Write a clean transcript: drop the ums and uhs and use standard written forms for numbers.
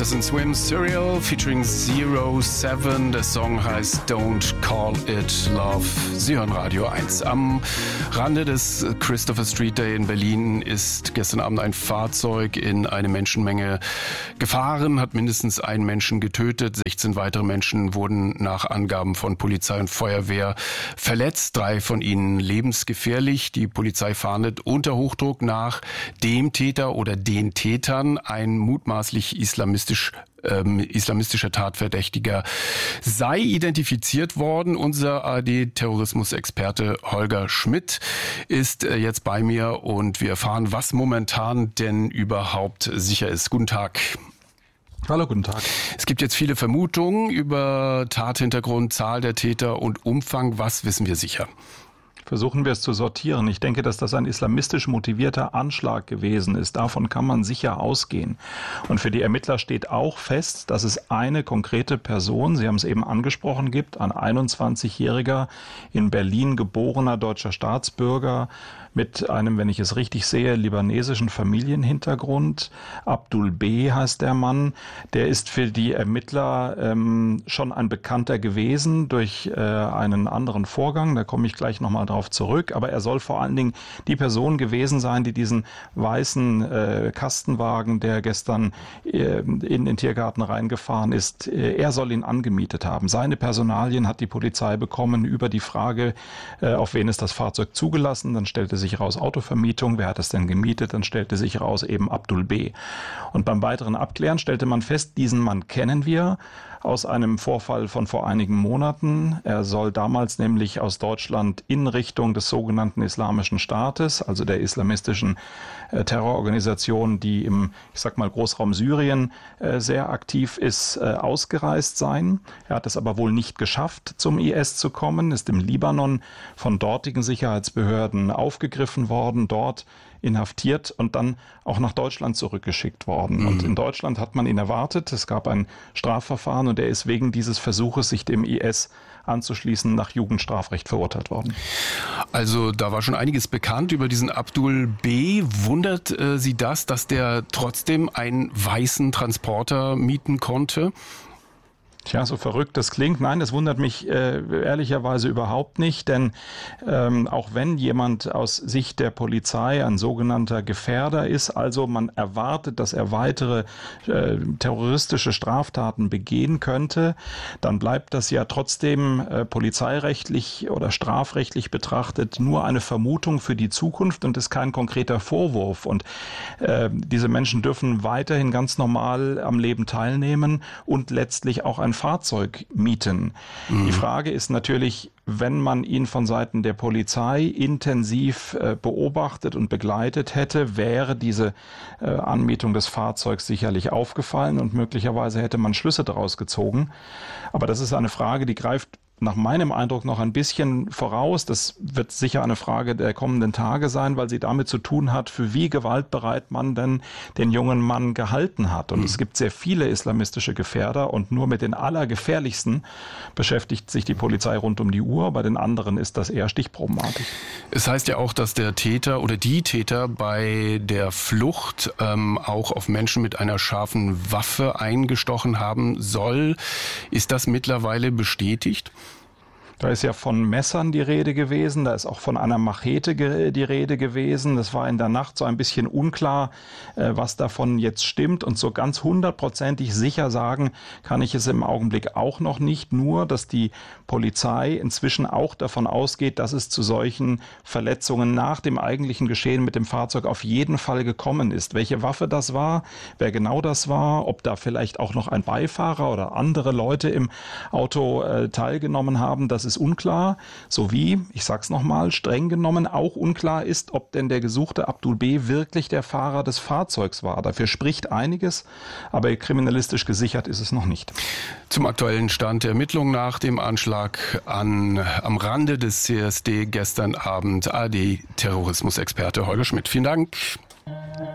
Das sind Swim Serial featuring 07. Der Song heißt Don't Call It Love. Sie hören Radio 1. Am Rande des Christopher Street Day in Berlin ist gestern Abend ein Fahrzeug in eine Menschenmenge gefahren, hat mindestens einen Menschen getötet. 16 weitere Menschen wurden nach Angaben von Polizei und Feuerwehr verletzt. 3 von ihnen lebensgefährlich. Die Polizei fahndet unter Hochdruck nach dem Täter oder den Tätern. Ein mutmaßlich islamistischer Tatverdächtiger sei identifiziert worden. Unser ARD-Terrorismusexperte Holger Schmidt ist jetzt bei mir und wir erfahren, was momentan denn überhaupt sicher ist. Guten Tag. Hallo, guten Tag. Es gibt jetzt viele Vermutungen über Tathintergrund, Zahl der Täter und Umfang. Was wissen wir sicher? Versuchen wir es zu sortieren. Ich denke, dass das ein islamistisch motivierter Anschlag gewesen ist. Davon kann man sicher ausgehen. Und für die Ermittler steht auch fest, dass es eine konkrete Person, Sie haben es eben angesprochen, gibt, ein 21-jähriger in Berlin geborener deutscher Staatsbürger mit einem, wenn ich es richtig sehe, libanesischen Familienhintergrund. Abdul B. heißt der Mann. Der ist für die Ermittler schon ein Bekannter gewesen durch einen anderen Vorgang. Da komme ich gleich nochmal drauf zurück. Aber er soll vor allen Dingen die Person gewesen sein, die diesen weißen Kastenwagen, der gestern in den Tiergarten reingefahren ist, er soll ihn angemietet haben. Seine Personalien hat die Polizei bekommen über die Frage, auf wen ist das Fahrzeug zugelassen. Dann stellte sich raus Autovermietung. Wer hat es denn gemietet? Dann stellte sich raus eben Abdul B. Und beim weiteren Abklären stellte man fest, diesen Mann kennen wir aus einem Vorfall von vor einigen Monaten. Er soll damals nämlich aus Deutschland in Richtung des sogenannten Islamischen Staates, also der islamistischen Terrororganisation, die im, ich sag mal, Großraum Syrien sehr aktiv ist, ausgereist sein. Er hat es aber wohl nicht geschafft, zum IS zu kommen, ist im Libanon von dortigen Sicherheitsbehörden aufgegriffen worden, dort inhaftiert und dann auch nach Deutschland zurückgeschickt worden. Und in Deutschland hat man ihn erwartet. Es gab ein Strafverfahren und er ist wegen dieses Versuches, sich dem IS anzuschließen, nach Jugendstrafrecht verurteilt worden. Also da war schon einiges bekannt über diesen Abdul B. Wundert Sie das, dass der trotzdem einen weißen Transporter mieten konnte? Tja, so verrückt das klingt. Nein, das wundert mich ehrlicherweise überhaupt nicht, denn auch wenn jemand aus Sicht der Polizei ein sogenannter Gefährder ist, also man erwartet, dass er weitere terroristische Straftaten begehen könnte, dann bleibt das ja trotzdem polizeirechtlich oder strafrechtlich betrachtet nur eine Vermutung für die Zukunft und ist kein konkreter Vorwurf. Und diese Menschen dürfen weiterhin ganz normal am Leben teilnehmen und letztlich auch ein Fahrzeug mieten. Die Frage ist natürlich, wenn man ihn von Seiten der Polizei intensiv beobachtet und begleitet hätte, wäre diese Anmietung des Fahrzeugs sicherlich aufgefallen und möglicherweise hätte man Schlüsse daraus gezogen. Aber das ist eine Frage, die greift nach meinem Eindruck noch ein bisschen voraus. Das wird sicher eine Frage der kommenden Tage sein, weil sie damit zu tun hat, für wie gewaltbereit man denn den jungen Mann gehalten hat. Und es gibt sehr viele islamistische Gefährder und nur mit den allergefährlichsten beschäftigt sich die Polizei rund um die Uhr. Bei den anderen ist das eher stichprobenartig. Es heißt ja auch, dass der Täter oder die Täter bei der Flucht auch auf Menschen mit einer scharfen Waffe eingestochen haben soll. Ist das mittlerweile bestätigt? Da ist ja von Messern die Rede gewesen, da ist auch von einer Machete die Rede gewesen. Das war in der Nacht so ein bisschen unklar, was davon jetzt stimmt. Und so ganz hundertprozentig sicher sagen kann ich es im Augenblick auch noch nicht. Nur, dass die Polizei inzwischen auch davon ausgeht, dass es zu solchen Verletzungen nach dem eigentlichen Geschehen mit dem Fahrzeug auf jeden Fall gekommen ist. Welche Waffe das war, wer genau das war, ob da vielleicht auch noch ein Beifahrer oder andere Leute im Auto teilgenommen haben, das ist unklar, sowie, ich sag's nochmal, streng genommen auch unklar ist, ob denn der gesuchte Abdul B. wirklich der Fahrer des Fahrzeugs war. Dafür spricht einiges, aber kriminalistisch gesichert ist es noch nicht. Zum aktuellen Stand der Ermittlungen nach dem Anschlag am Rande des CSD gestern Abend ARD-Terrorismusexperte Holger Schmidt. Vielen Dank.